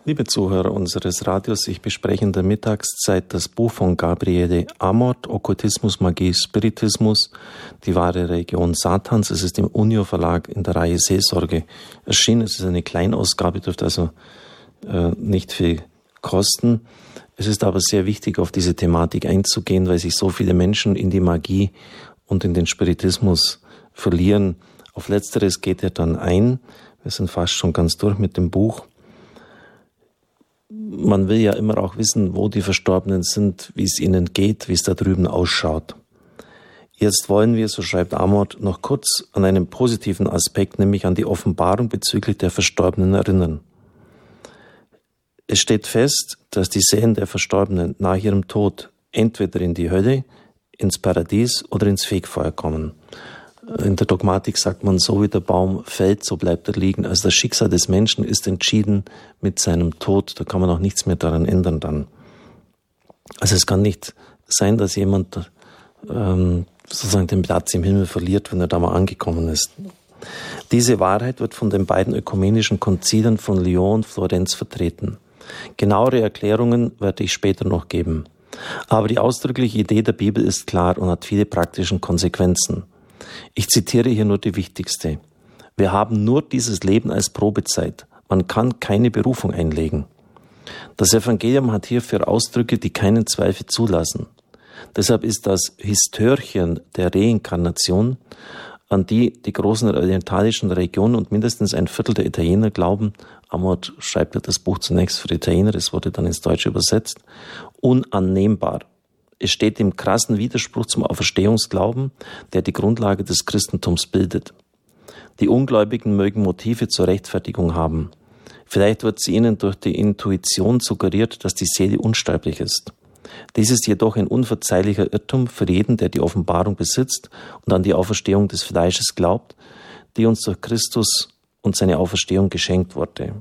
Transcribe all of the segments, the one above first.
Liebe Zuhörer unseres Radios, ich bespreche in der Mittagszeit das Buch von Gabriele Amort, Okkultismus, Magie, Spiritismus, die wahre Religion Satans. Es ist im Unio Verlag in der Reihe Seelsorge erschienen. Es ist eine Kleinausgabe, dürfte also nicht viel kosten. Es ist aber sehr wichtig, auf diese Thematik einzugehen, weil sich so viele Menschen in die Magie und in den Spiritismus verlieren. Auf Letzteres geht er dann ein. Wir sind fast schon ganz durch mit dem Buch. Man will ja immer auch wissen, wo die Verstorbenen sind, wie es ihnen geht, wie es da drüben ausschaut. Jetzt wollen wir, so schreibt Amort, noch kurz an einen positiven Aspekt, nämlich an die Offenbarung bezüglich der Verstorbenen erinnern. Es steht fest, dass die Seelen der Verstorbenen nach ihrem Tod entweder in die Hölle, ins Paradies oder ins Fegfeuer kommen. In der Dogmatik sagt man, so wie der Baum fällt, so bleibt er liegen. Also das Schicksal des Menschen ist entschieden mit seinem Tod. Da kann man auch nichts mehr daran ändern dann. Also es kann nicht sein, dass jemand sozusagen den Platz im Himmel verliert, wenn er da mal angekommen ist. Diese Wahrheit wird von den beiden ökumenischen Konzilen von Lyon und Florenz vertreten. Genauere Erklärungen werde ich später noch geben. Aber die ausdrückliche Idee der Bibel ist klar und hat viele praktische Konsequenzen. Ich zitiere hier nur die wichtigste. Wir haben nur dieses Leben als Probezeit. Man kann keine Berufung einlegen. Das Evangelium hat hierfür Ausdrücke, die keinen Zweifel zulassen. Deshalb ist das Histörchen der Reinkarnation, an die die großen orientalischen Regionen und mindestens ein Viertel der Italiener glauben, Amort schreibt ja das Buch zunächst für Italiener, es wurde dann ins Deutsche übersetzt, unannehmbar. Es steht im krassen Widerspruch zum Auferstehungsglauben, der die Grundlage des Christentums bildet. Die Ungläubigen mögen Motive zur Rechtfertigung haben. Vielleicht wird sie ihnen durch die Intuition suggeriert, dass die Seele unsterblich ist. Dies ist jedoch ein unverzeihlicher Irrtum für jeden, der die Offenbarung besitzt und an die Auferstehung des Fleisches glaubt, die uns durch Christus und seine Auferstehung geschenkt wurde.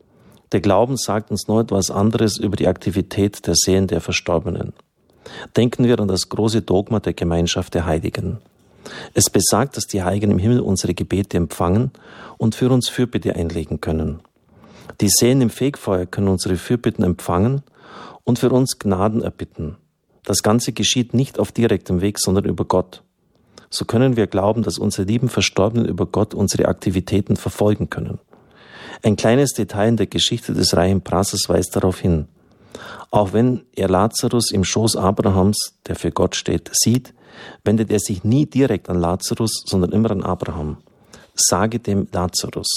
Der Glauben sagt uns noch etwas anderes über die Aktivität der Seelen der Verstorbenen. Denken wir an das große Dogma der Gemeinschaft der Heiligen. Es besagt, dass die Heiligen im Himmel unsere Gebete empfangen und für uns Fürbitte einlegen können. Die Seelen im Fegfeuer können unsere Fürbitten empfangen und für uns Gnaden erbitten. Das Ganze geschieht nicht auf direktem Weg, sondern über Gott. So können wir glauben, dass unsere lieben Verstorbenen über Gott unsere Aktivitäten verfolgen können. Ein kleines Detail in der Geschichte des reichen Brassers weist darauf hin. Auch wenn er Lazarus im Schoß Abrahams, der für Gott steht, sieht, wendet er sich nie direkt an Lazarus, sondern immer an Abraham. Sage dem Lazarus.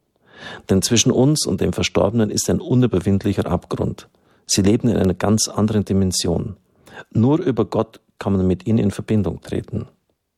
Denn zwischen uns und dem Verstorbenen ist ein unüberwindlicher Abgrund. Sie leben in einer ganz anderen Dimension. Nur über Gott kann man mit ihnen in Verbindung treten.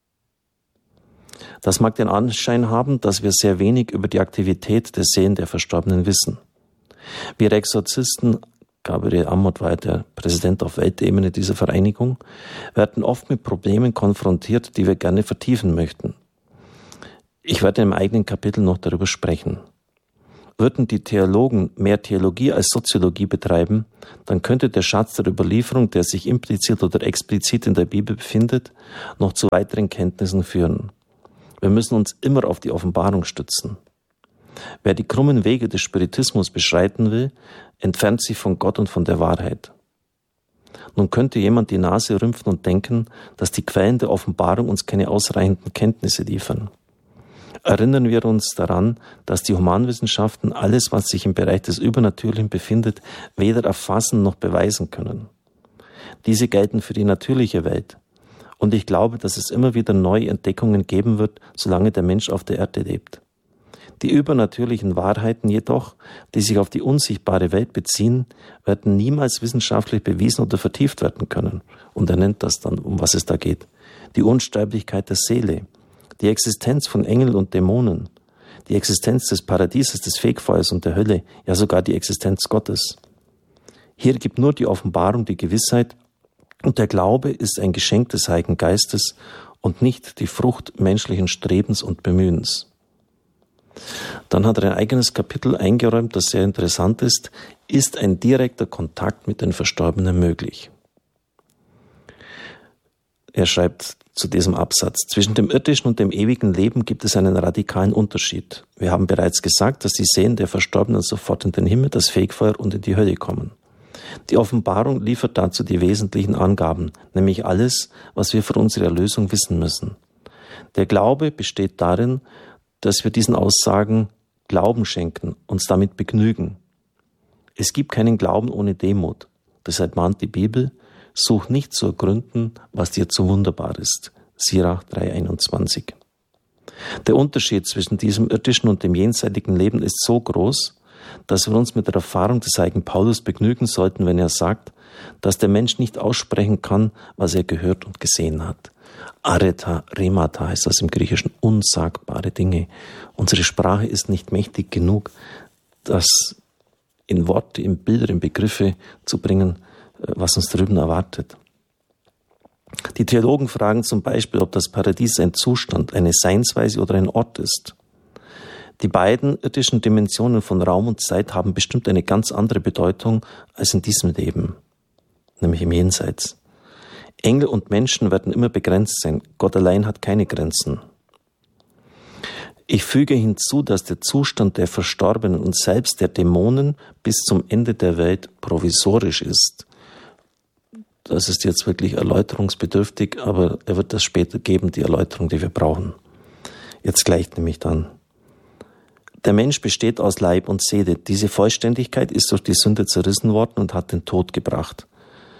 Das mag den Anschein haben, dass wir sehr wenig über die Aktivität der Seelen der Verstorbenen wissen. Wir Exorzisten, Gabriel Amort war der Präsident auf Weltebene dieser Vereinigung, werden oft mit Problemen konfrontiert, die wir gerne vertiefen möchten. Ich werde im eigenen Kapitel noch darüber sprechen. Würden die Theologen mehr Theologie als Soziologie betreiben, dann könnte der Schatz der Überlieferung, der sich implizit oder explizit in der Bibel befindet, noch zu weiteren Kenntnissen führen. Wir müssen uns immer auf die Offenbarung stützen. Wer die krummen Wege des Spiritismus beschreiten will, entfernt sich von Gott und von der Wahrheit. Nun könnte jemand die Nase rümpfen und denken, dass die Quellen der Offenbarung uns keine ausreichenden Kenntnisse liefern. Erinnern wir uns daran, dass die Humanwissenschaften alles, was sich im Bereich des Übernatürlichen befindet, weder erfassen noch beweisen können. Diese gelten für die natürliche Welt. Und ich glaube, dass es immer wieder neue Entdeckungen geben wird, solange der Mensch auf der Erde lebt. Die übernatürlichen Wahrheiten jedoch, die sich auf die unsichtbare Welt beziehen, werden niemals wissenschaftlich bewiesen oder vertieft werden können. Und er nennt das dann, um was es da geht. Die Unsterblichkeit der Seele, die Existenz von Engeln und Dämonen, die Existenz des Paradieses, des Fegfeuers und der Hölle, ja sogar die Existenz Gottes. Hier gibt nur die Offenbarung die Gewissheit, und der Glaube ist ein Geschenk des Heiligen Geistes und nicht die Frucht menschlichen Strebens und Bemühens. Dann hat er ein eigenes Kapitel eingeräumt, das sehr interessant ist ein direkter Kontakt mit den Verstorbenen möglich? Er schreibt zu diesem Absatz. Zwischen dem irdischen und dem ewigen Leben gibt es einen radikalen Unterschied. Wir haben bereits gesagt, dass die Seelen der Verstorbenen sofort in den Himmel, das Fegfeuer und in die Hölle kommen. Die Offenbarung liefert dazu die wesentlichen Angaben, nämlich alles, was wir für unsere Erlösung wissen müssen. Der Glaube besteht darin, dass wir diesen Aussagen Glauben schenken, uns damit begnügen. Es gibt keinen Glauben ohne Demut. Deshalb mahnt die Bibel, such nicht zu ergründen, was dir zu wunderbar ist. Sirach 3,21. Der Unterschied zwischen diesem irdischen und dem jenseitigen Leben ist so groß, dass wir uns mit der Erfahrung des heiligen Paulus begnügen sollten, wenn er sagt, dass der Mensch nicht aussprechen kann, was er gehört und gesehen hat. Areta, Remata heißt das im Griechischen, unsagbare Dinge. Unsere Sprache ist nicht mächtig genug, das in Worte, in Bilder, in Begriffe zu bringen, was uns drüben erwartet. Die Theologen fragen zum Beispiel, ob das Paradies ein Zustand, eine Seinsweise oder ein Ort ist. Die beiden irdischen Dimensionen von Raum und Zeit haben bestimmt eine ganz andere Bedeutung als in diesem Leben, nämlich im Jenseits. Engel und Menschen werden immer begrenzt sein. Gott allein hat keine Grenzen. Ich füge hinzu, dass der Zustand der Verstorbenen und selbst der Dämonen bis zum Ende der Welt provisorisch ist. Das ist jetzt wirklich erläuterungsbedürftig, aber er wird das später geben, die Erläuterung, die wir brauchen. Jetzt gleich nämlich dann. Der Mensch besteht aus Leib und Seele. Diese Vollständigkeit ist durch die Sünde zerrissen worden und hat den Tod gebracht.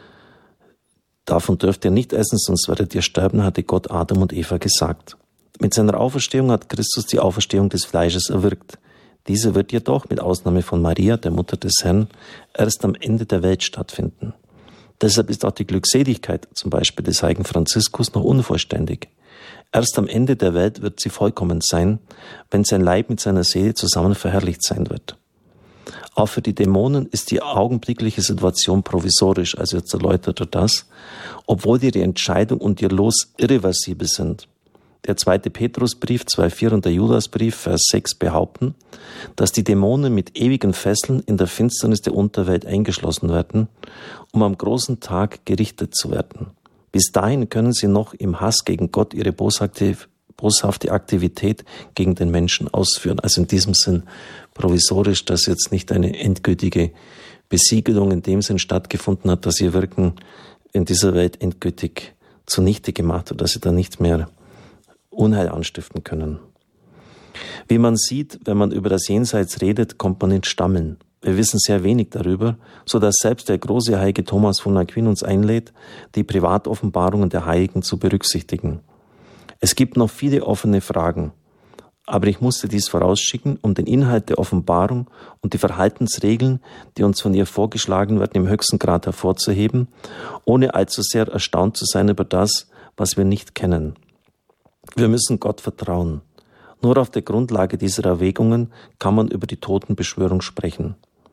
Davon dürft ihr nicht essen, sonst werdet ihr sterben, hatte Gott Adam und Eva gesagt. Mit seiner Auferstehung hat Christus die Auferstehung des Fleisches erwirkt. Diese wird jedoch, mit Ausnahme von Maria, der Mutter des Herrn, erst am Ende der Welt stattfinden. Deshalb ist auch die Glückseligkeit, zum Beispiel des heiligen Franziskus, noch unvollständig. Erst am Ende der Welt wird sie vollkommen sein, wenn sein Leib mit seiner Seele zusammen verherrlicht sein wird. Auch für die Dämonen ist die augenblickliche Situation provisorisch, also jetzt erläutert er das, obwohl ihre Entscheidung und ihr Los irreversibel sind. Der 2. Petrusbrief 2,4 und der Judasbrief, Vers 6 behaupten, dass die Dämonen mit ewigen Fesseln in der Finsternis der Unterwelt eingeschlossen werden, um am großen Tag gerichtet zu werden. Bis dahin können sie noch im Hass gegen Gott ihre boshafte Aktivität gegen den Menschen ausführen. Also in diesem Sinn provisorisch, dass jetzt nicht eine endgültige Besiegelung in dem Sinn stattgefunden hat, dass ihr Wirken in dieser Welt endgültig zunichte gemacht wird, dass sie da nicht mehr Unheil anstiften können. Wie man sieht, wenn man über das Jenseits redet, kommt man ins Stammeln. Wir wissen sehr wenig darüber, so dass selbst der große Heilige Thomas von Aquin uns einlädt, die Privatoffenbarungen der Heiligen zu berücksichtigen. Es gibt noch viele offene Fragen, aber ich musste dies vorausschicken, um den Inhalt der Offenbarung und die Verhaltensregeln, die uns von ihr vorgeschlagen werden, im höchsten Grad hervorzuheben, ohne allzu sehr erstaunt zu sein über das, was wir nicht kennen. Wir müssen Gott vertrauen. Nur auf der Grundlage dieser Erwägungen kann man über die Totenbeschwörung sprechen.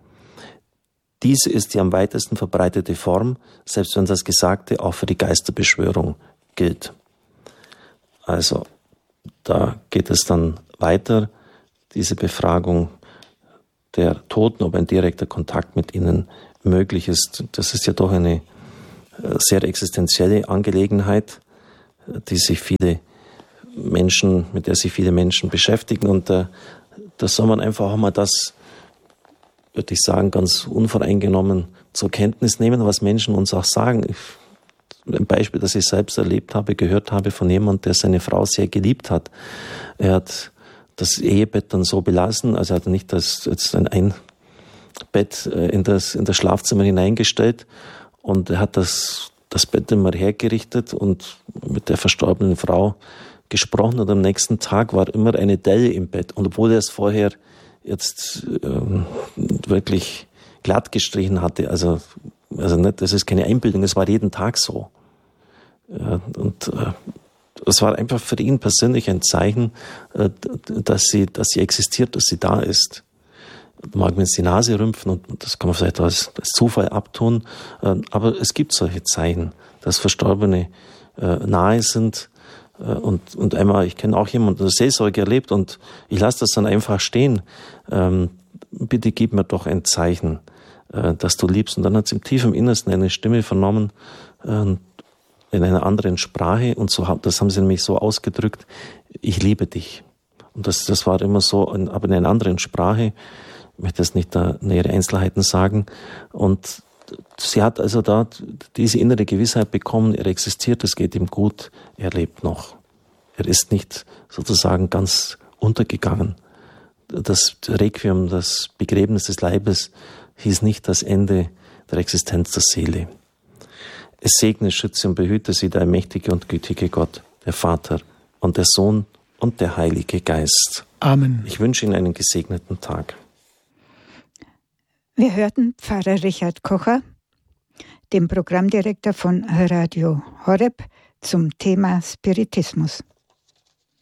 Diese ist die am weitesten verbreitete Form, selbst wenn das Gesagte auch für die Geisterbeschwörung gilt. Also, da geht es dann weiter, diese Befragung der Toten, ob ein direkter Kontakt mit ihnen möglich ist. Das ist ja doch eine sehr existenzielle Angelegenheit, mit der sich viele Menschen beschäftigen, und da soll man einfach auch mal das, würde ich sagen, ganz unvoreingenommen zur Kenntnis nehmen, was Menschen uns auch sagen. Ein Beispiel, das ich selbst erlebt habe, gehört habe von jemandem, der seine Frau sehr geliebt hat. Er hat das Ehebett dann so belassen, also er hat nicht ein Bett in das Schlafzimmer hineingestellt, und er hat das Bett immer hergerichtet und mit der verstorbenen Frau gesprochen, und am nächsten Tag war immer eine Delle im Bett. Und obwohl er es vorher jetzt wirklich glatt gestrichen hatte, also nicht, das ist keine Einbildung, es war jeden Tag so. Ja, und es war einfach für ihn persönlich ein Zeichen, dass sie existiert, dass sie da ist. Da mag man jetzt die Nase rümpfen, und das kann man vielleicht als Zufall abtun, aber es gibt solche Zeichen, dass Verstorbene nahe sind. Und einmal, ich kenne auch jemanden, der Seelsorge erlebt, und ich lasse das dann einfach stehen. Bitte gib mir doch ein Zeichen, dass du liebst. Und dann hat sie im tiefen Innersten eine Stimme vernommen. in einer anderen Sprache und so, das haben sie nämlich so ausgedrückt, ich liebe dich. Und das war immer so, aber in einer anderen Sprache. Ich möchte jetzt nicht da nähere Einzelheiten sagen. Und sie hat also da diese innere Gewissheit bekommen, er existiert, es geht ihm gut, er lebt noch. Er ist nicht sozusagen ganz untergegangen. Das Requiem, das Begräbnis des Leibes, hieß nicht das Ende der Existenz der Seele. Es segne, schütze und behüte sie der mächtige und gütige Gott, der Vater und der Sohn und der Heilige Geist. Amen. Ich wünsche Ihnen einen gesegneten Tag. Wir hörten Pfarrer Richard Kocher, dem Programmdirektor von Radio Horeb, zum Thema Spiritismus.